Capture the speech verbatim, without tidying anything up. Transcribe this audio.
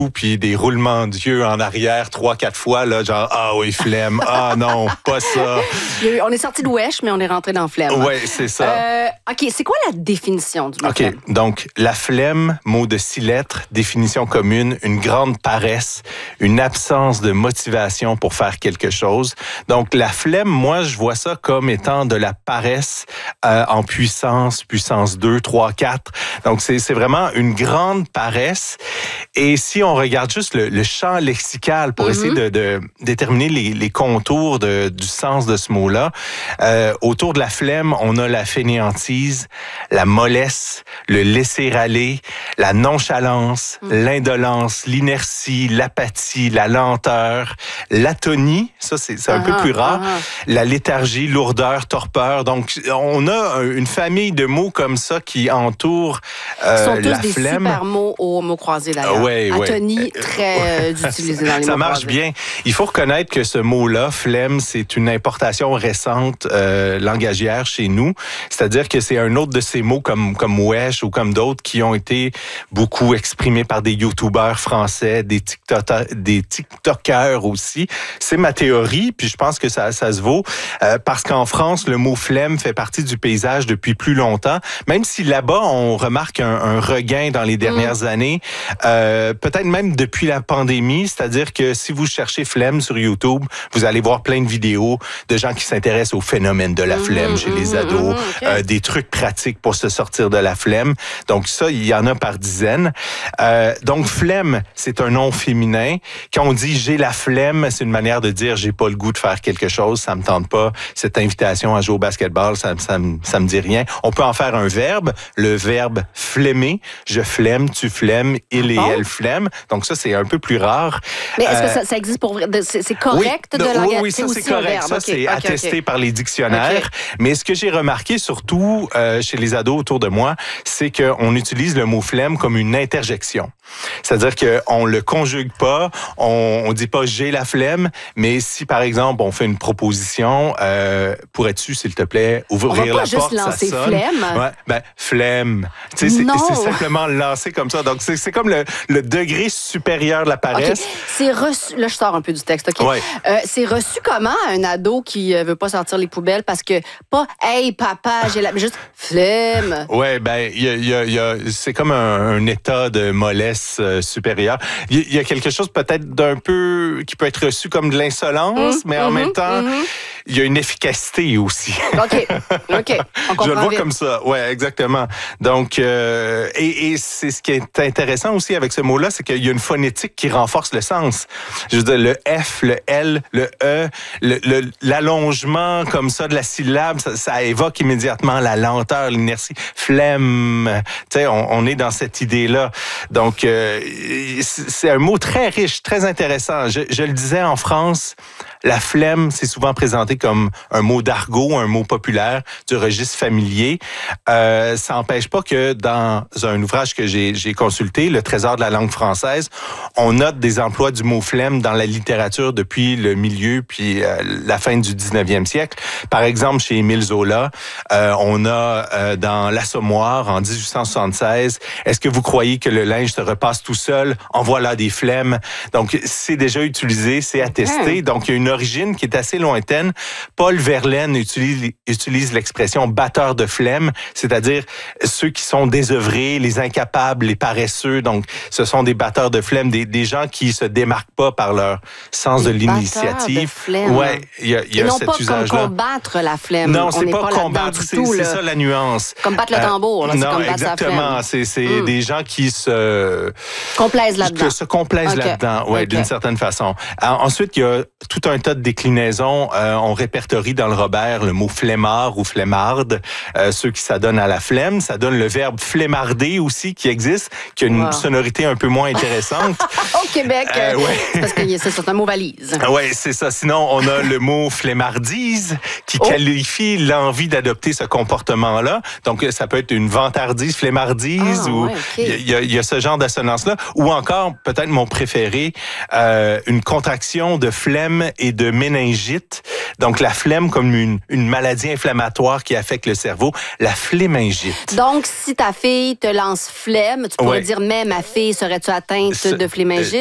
puis des roulements d'yeux en arrière trois, quatre fois, là, genre, ah oui, flemme, ah non, pas ça. On est sorti de wesh, mais on est rentré dans flemme. Oui, c'est ça. Euh, OK, c'est quoi la définition du mot OK, flemme? donc la flemme, mot de six lettres, définition commune, une grande paresse, une absence de motivation pour faire quelque chose. Donc la flemme, moi, je vois ça comme étant de la paresse euh, en puissance, puissance deux, trois, quatre. Donc c'est, c'est vraiment une grande paresse. Et si on regarde juste le, le champ lexical pour mm-hmm. essayer de, de déterminer les, les contours de, du sens de ce mot-là, euh, autour de la flemme, on a la fainéantise, la mollesse, le laisser-aller, la nonchalance, mm. l'indolence, l'inertie, l'apathie, la lenteur, l'atonie, ça c'est, c'est un uh-huh, peu plus rare, uh-huh. la léthargie, lourdeur, torpeur. Donc on a une famille de mots comme ça qui entourent euh, Ils sont tous la des flemme. super mots au mot croisé d'ailleurs. Ouais, Atonie, ouais. très euh, utilisé dans les ça mots marche croisés. bien. Il faut reconnaître que ce mot-là, flemme, c'est une importation récente euh, langagière chez nous. C'est-à-dire que c'est un autre de ces mots comme comme wesh ou comme d'autres qui ont été beaucoup exprimés par des youtubeurs français, des TikTokers, des TikTokers aussi. C'est ma théorie, puis je pense que ça ça se vaut euh, parce qu'en France, le mot flemme fait partie du paysage depuis plus longtemps. Même si là-bas on remarque un, un regain dans les dernières mmh. années, euh, peut-être même depuis la pandémie. C'est-à-dire que si vous cherchez flemme sur YouTube, vous allez voir plein de vidéos de gens qui s'intéressent au phénomène de la flemme mmh, chez mmh, les ados, mmh, okay. euh, des trucs pratiques pour se sortir de la flemme. Donc ça, il y en a par dizaines. Euh, donc flemme, c'est un nom féminin. Quand on dit j'ai la flemme, c'est une manière de dire j'ai pas le goût de faire quelque chose, ça me tente pas. Cette invitation à jouer au basketball, ça, ça, ça me dit rien. On peut en faire un verbe, le verbe flemmer. Je flemme, tu flemmes, il et bon? elle flemme. Donc ça, c'est un peu plus rare. Mais est-ce euh, que ça, ça existe pour vrai? C'est, c'est correct oui, de oui, l'engager? oui, ça c'est correct. Ça, okay, c'est okay, attesté okay. par les dictionnaires. Okay. Mais ce que j'ai remarqué, surtout euh, chez les ados autour de moi, c'est qu'on utilise le mot flemme comme une interjection. C'est-à-dire qu'on le conjugue pas, on, on dit pas j'ai la flemme, mais si par exemple on fait une proposition, euh, pourrais-tu s'il te plaît ouvrir on va pas la juste porte, lancer ça sonne. Flemme. Ouais, ben flemme. Tu sais, c'est, c'est simplement lancer comme ça. Donc c'est, c'est comme le, le degré supérieur de la paresse. Okay. C'est reçu. Là je sors un peu du texte. Ok. Ouais. Euh, c'est reçu comment un ado qui veut pas sortir les poubelles parce que pas hey papa j'ai la, mais juste flemme. Ouais ben il y a, y a, y a c'est comme un, un état de mollesse euh, supérieure. Il y, y a quelque chose peut-être d'un peu qui peut être reçu comme de l'insolence, mmh, mais en mmh, même temps, mmh. il y a une efficacité aussi. OK. OK. On comprend Je le vois vite. comme ça. Ouais, exactement. Donc, euh, et, et c'est ce qui est intéressant aussi avec ce mot-là, c'est qu'il y a une phonétique qui renforce le sens. Je veux dire, le F, le L, le E, le, le, l'allongement comme ça de la syllabe, ça, ça évoque immédiatement la lenteur, l'inertie. Flemme. Tu sais, on, on est dans cette idée-là. Donc, euh, c'est un mot très riche, très intéressant. Je, je le disais, en France, la flemme, c'est souvent présenté comme un mot d'argot, un mot populaire du registre familier. Euh, ça n'empêche pas que dans un ouvrage que j'ai, j'ai consulté, Le Trésor de la langue française, on note des emplois du mot flemme dans la littérature depuis le milieu puis euh, la fin du dix-neuvième siècle. Par exemple, chez Émile Zola, euh, on a euh, dans L'Assommoir en dix-huit cent soixante-seize, est-ce que vous croyez que le linge se repasse tout seul? En voilà des flemmes. Donc, c'est déjà utilisé, c'est attesté. Donc, il y a une origine qui est assez lointaine. Paul Verlaine utilise, utilise l'expression batteur de flemme, c'est-à-dire ceux qui sont désœuvrés, les incapables, les paresseux. Donc, ce sont des batteurs de flemme, des, des gens qui se démarquent pas par leur sens des de l'initiative. De ouais, il y a, y a Et non cet pas usage-là. comme combattre la flemme. Non, on c'est pas, pas combattre, c'est, tout, c'est ça la nuance. Comme battre le tambour, là, euh, c'est non, comme battre exactement. sa flemme. C'est, c'est mm. des gens qui se complaisent là-dedans. Que se complaisent okay. là-dedans, ouais, okay. d'une certaine façon. Alors, ensuite, il y a tout un tas de déclinaisons. Euh, on répertorie dans le Robert le mot flemmard ou flemmarde, euh, ceux qui s'adonnent à la flemme. Ça donne le verbe flemmarder aussi qui existe, qui a une wow. sonorité un peu moins intéressante. Au Québec, euh, ouais. c'est parce que c'est, c'est un mot valise. Oui, c'est ça. Sinon, on a le mot flemmardise qui oh. qualifie l'envie d'adopter ce comportement-là. Donc, ça peut être une vantardise, flemmardise, ah, ou ouais, il okay. y, a, y a ce genre d'assonance-là. Ou encore, peut-être mon préféré, euh, une contraction de flemme et et de méningite. Donc, la flemme comme une, une maladie inflammatoire qui affecte le cerveau, la flémingite. Donc, si ta fille te lance flemme, tu pourrais Ouais. dire, mais ma fille, serais-tu atteinte Ce- de flémingite?